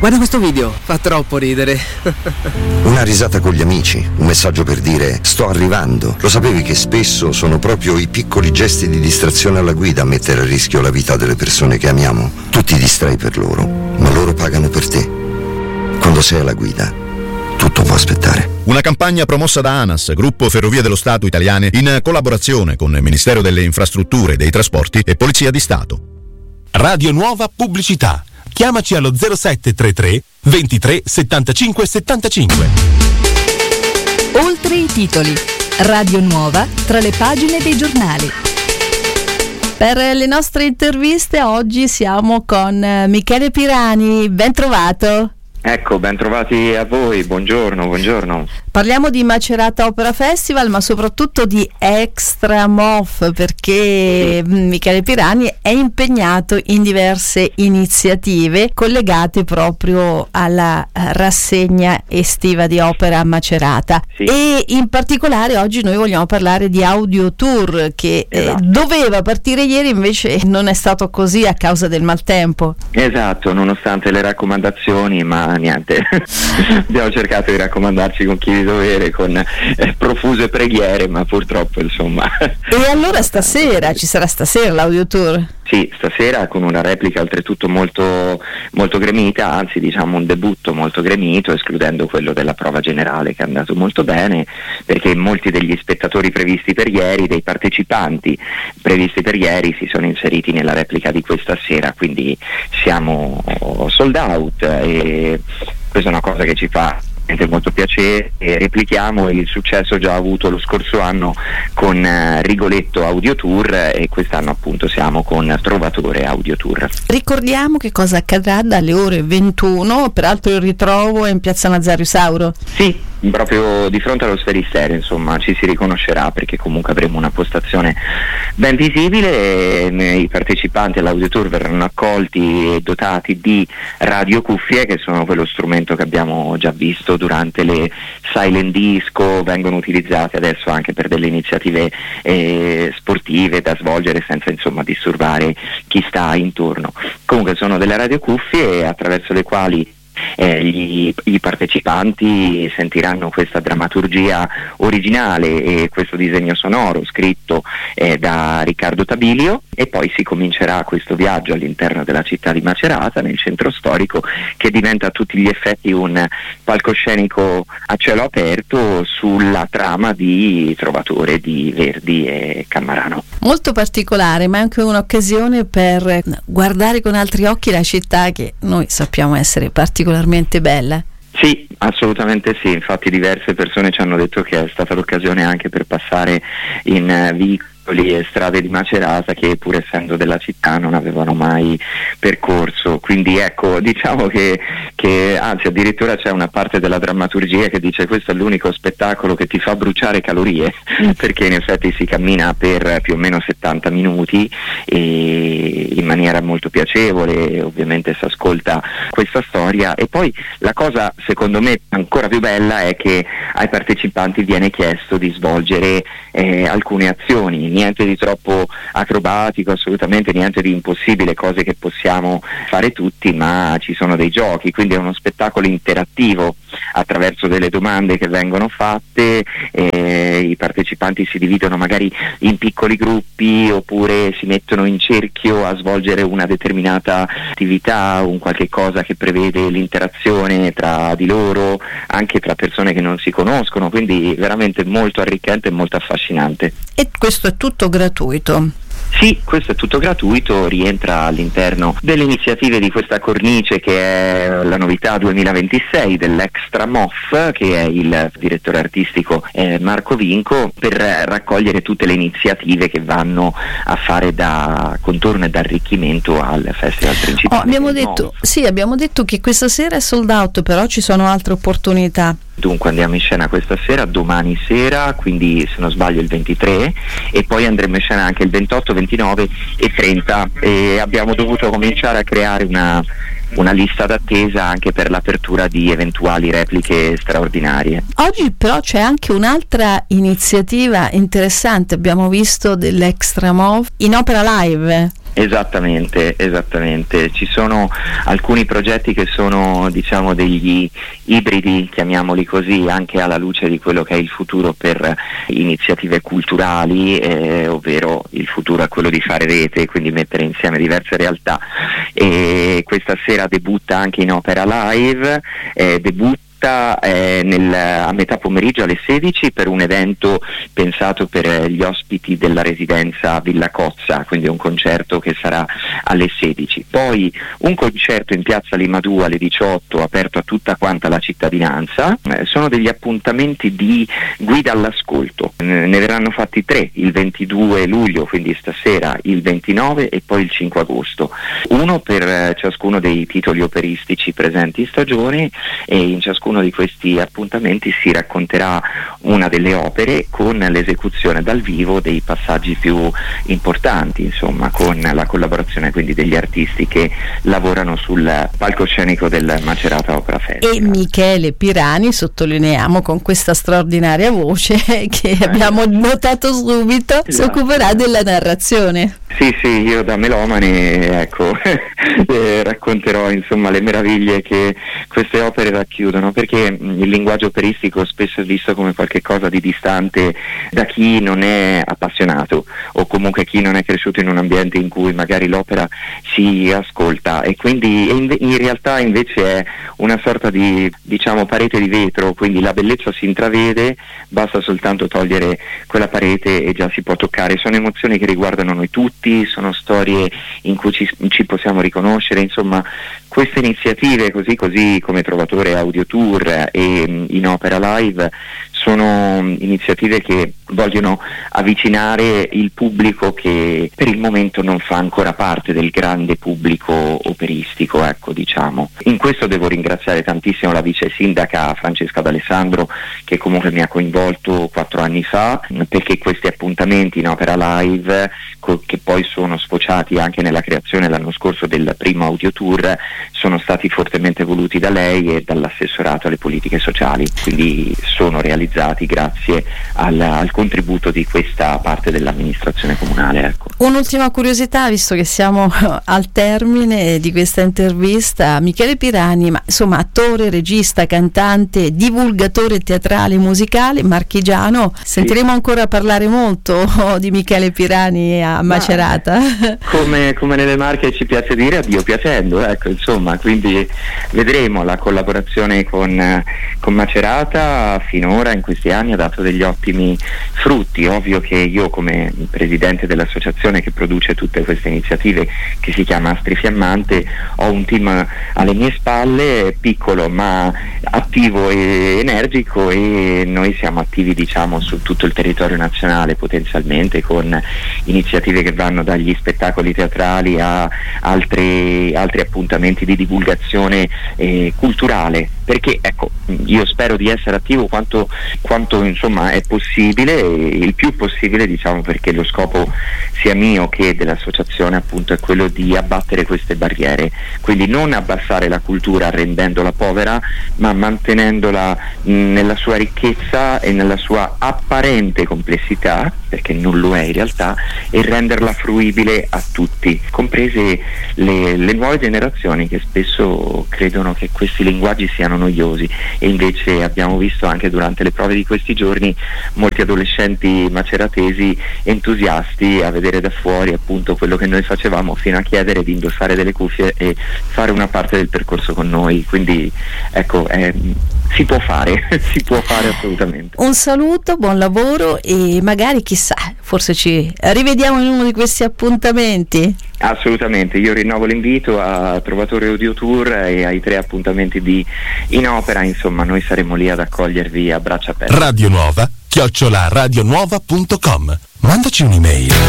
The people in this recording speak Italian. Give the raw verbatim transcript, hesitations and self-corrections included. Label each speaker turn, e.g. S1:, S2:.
S1: Guarda questo video, fa troppo ridere.
S2: Una risata con gli amici, un messaggio per dire sto arrivando. Lo sapevi che spesso sono proprio i piccoli gesti di distrazione alla guida a mettere a rischio la vita delle persone che amiamo? Tu ti distrai per loro, ma loro pagano per te. Quando sei alla guida, tutto può aspettare.
S3: Una campagna promossa da ANAS, Gruppo Ferrovie dello Stato Italiane, in collaborazione con il Ministero delle Infrastrutture e dei Trasporti e Polizia di Stato.
S4: Radio Nuova Pubblicità. Chiamaci allo zero sette tre tre ventitré settantacinque settantacinque.
S5: Oltre i titoli. Radio Nuova tra le pagine dei giornali. Per le nostre interviste oggi siamo con Michele Pirani, ben trovato.
S6: Ecco, ben trovati a voi, buongiorno, buongiorno.
S5: Parliamo di Macerata Opera Festival, ma soprattutto di Extra M O F, perché Michele Pirani è impegnato in diverse iniziative collegate proprio alla rassegna estiva di opera a Macerata.
S6: Sì.
S5: E in particolare oggi noi vogliamo parlare di Audio Tour, che
S6: esatto.
S5: eh, doveva partire ieri, invece non è stato così a causa del maltempo.
S6: Esatto, nonostante le raccomandazioni, ma niente, abbiamo cercato di raccomandarci con chi di dovere, con eh, profuse preghiere, ma purtroppo insomma.
S5: E allora stasera, ci sarà stasera l'Audio Tour?
S6: Sì, stasera con una replica oltretutto molto, molto gremita, anzi diciamo un debutto molto gremito, escludendo quello della prova generale che è andato molto bene, perché molti degli spettatori previsti per ieri, dei partecipanti previsti per ieri, si sono inseriti nella replica di questa sera, quindi siamo sold out e questa è una cosa che ci fa molto piacere e replichiamo il successo già avuto lo scorso anno con uh, Rigoletto Audio Tour e quest'anno appunto siamo con Trovatore Audio Tour.
S5: Ricordiamo che cosa accadrà dalle ore ventuno, peraltro il ritrovo è in piazza Nazario Sauro.
S6: Sì, proprio di fronte allo Sferisterio, insomma ci si riconoscerà perché comunque avremo una postazione ben visibile e i partecipanti all'Audio Tour verranno accolti e dotati di radiocuffie, che sono quello strumento che abbiamo già visto durante le silent disco, vengono utilizzate adesso anche per delle iniziative eh, sportive da svolgere senza insomma disturbare chi sta intorno. Comunque sono delle radiocuffie attraverso le quali Eh, gli, i partecipanti sentiranno questa drammaturgia originale e questo disegno sonoro scritto eh, da Riccardo Tabilio, e poi si comincerà questo viaggio all'interno della città di Macerata, nel centro storico, che diventa a tutti gli effetti un palcoscenico a cielo aperto sulla trama di Trovatore di Verdi e Cammarano.
S5: Molto particolare, ma anche un'occasione per guardare con altri occhi la città che noi sappiamo essere particolarmente bella.
S6: Sì, assolutamente sì, infatti diverse persone ci hanno detto che è stata l'occasione anche per passare in uh, vicoli e strade di Macerata che pur essendo della città non avevano mai percorso, quindi ecco, diciamo che, che anzi addirittura c'è una parte della drammaturgia che dice questo è l'unico spettacolo che ti fa bruciare calorie perché in effetti si cammina per più o meno settanta minuti e in maniera molto piacevole, ovviamente si ascolta questa storia, e poi la cosa secondo me ancora più bella è che ai partecipanti viene chiesto di svolgere eh, alcune azioni, niente di troppo acrobatico, assolutamente niente di impossibile, cose che possiamo fare tutti, ma ci sono dei giochi, quindi è uno spettacolo interattivo attraverso delle domande che vengono fatte, eh, i partecipanti si dividono magari in piccoli gruppi oppure si mettono in cerchio a svolgere una determinata attività, un qualche cosa che prevede l'interazione tra di loro, anche tra persone che non si conoscono, quindi veramente molto arricchente e molto affascinante.
S5: E questo è tutto gratuito?
S6: Sì, questo è tutto gratuito, rientra all'interno delle iniziative di questa cornice che è la novità duemilaventisei dell'Extra M O F, che è il direttore artistico eh, Marco Vinco, per raccogliere tutte le iniziative che vanno a fare da contorno e da arricchimento al festival principale.
S5: Oh, abbiamo detto, sì, abbiamo detto che questa sera è sold out, però ci sono altre opportunità.
S6: Dunque andiamo in scena questa sera, domani sera, quindi se non sbaglio il ventitré, e poi andremo in scena anche il ventotto, ventinove e trenta, e abbiamo dovuto cominciare a creare una, una lista d'attesa anche per l'apertura di eventuali repliche straordinarie.
S5: Oggi però c'è anche un'altra iniziativa interessante, abbiamo visto dell'Extra M O F in opera live.
S6: Esattamente, esattamente. Ci sono alcuni progetti che sono, diciamo, degli ibridi, chiamiamoli così, anche alla luce di quello che è il futuro per iniziative culturali, eh, ovvero il futuro è quello di fare rete, quindi mettere insieme diverse realtà. E questa sera debutta anche in Opera Live, eh, debutta Eh, nel, a metà pomeriggio alle sedici per un evento pensato per eh, gli ospiti della residenza Villa Cozza, quindi un concerto che sarà alle sedici. Poi un concerto in piazza Limadù alle diciotto aperto a tutta quanta la cittadinanza. Eh, sono degli appuntamenti di guida all'ascolto, eh, ne verranno fatti tre, il ventidue luglio, quindi stasera, il ventinove e poi il cinque agosto, uno per eh, ciascuno dei titoli operistici presenti in stagione, e in ciascuno uno di questi appuntamenti si racconterà una delle opere con l'esecuzione dal vivo dei passaggi più importanti, insomma, con la collaborazione quindi degli artisti che lavorano sul palcoscenico del Macerata Opera Festival.
S5: E Michele Pirani, sottolineiamo con questa straordinaria voce che abbiamo notato subito, si
S6: Esatto.
S5: occuperà della narrazione.
S6: Sì, sì, io da melomane, ecco, eh, racconterò insomma le meraviglie che queste opere racchiudono, perché il linguaggio operistico spesso è visto come qualche cosa di distante da chi non è appassionato, o comunque chi non è cresciuto in un ambiente in cui magari l'opera si ascolta, e quindi in, in realtà invece è una sorta di, diciamo, parete di vetro, quindi la bellezza si intravede, basta soltanto togliere quella parete e già si può toccare. Sono emozioni che riguardano noi tutti, sono storie in cui ci, ci possiamo riconoscere, insomma queste iniziative, così così come Trovatore Audio Tour e in Opera Live, sono iniziative che vogliono avvicinare il pubblico che per il momento non fa ancora parte del grande pubblico operistico, ecco, diciamo. In questo devo ringraziare tantissimo la vice sindaca Francesca D'Alessandro, che comunque mi ha coinvolto quattro anni fa, perché questi appuntamenti in Opera Live, co- che poi sono sfociati anche nella creazione l'anno scorso del primo Audio Tour, sono stati fortemente voluti da lei e dall'assessorato alle politiche sociali, quindi sono realizzati grazie al, al contributo di questa parte dell'amministrazione comunale, ecco.
S5: Un'ultima curiosità, visto che siamo al termine di questa intervista, Michele Pirani, ma insomma attore, regista, cantante, divulgatore teatrale, musicale, marchigiano, sentiremo sì. ancora parlare molto di Michele Pirani a Macerata.
S6: Ma, come, come nelle Marche ci piace dire, a Dio piacendo, ecco, insomma, quindi vedremo. La collaborazione con, con Macerata finora in questi anni ha dato degli ottimi frutti. Ovvio che io, come presidente dell'associazione che produce tutte queste iniziative, che si chiama Astri Fiammante, ho un team alle mie spalle, piccolo ma attivo e energico, e noi siamo attivi, diciamo, su tutto il territorio nazionale, potenzialmente con iniziative che vanno dagli spettacoli teatrali a altri, altri appuntamenti di divulgazione eh, culturale, perché ecco, io spero di essere attivo quanto, quanto insomma è possibile, il più possibile, diciamo, perché lo scopo sia mio che dell'associazione appunto è quello di abbattere queste barriere, quindi non abbassare la cultura rendendola povera, ma mantenendola mh, nella sua ricchezza e nella sua apparente complessità, perché non lo è in realtà, e renderla fruibile a tutti, comprese le, le nuove generazioni che spesso credono che questi linguaggi siano noiosi, e invece abbiamo visto anche durante le prove di questi giorni molti adolescenti maceratesi entusiasti a vedere da fuori appunto quello che noi facevamo, fino a chiedere di indossare delle cuffie e fare una parte del percorso con noi, quindi ecco, eh, si può fare, si può fare assolutamente.
S5: Un saluto, buon lavoro e magari chissà, forse ci rivediamo in uno di questi appuntamenti.
S6: Assolutamente, io rinnovo l'invito a Trovatore Audio Tour e ai tre appuntamenti di In Opera, insomma noi saremo lì ad accogliervi a braccia aperte.
S4: Radio Nuova chiocciola radionuova punto com. Mandaci un'email.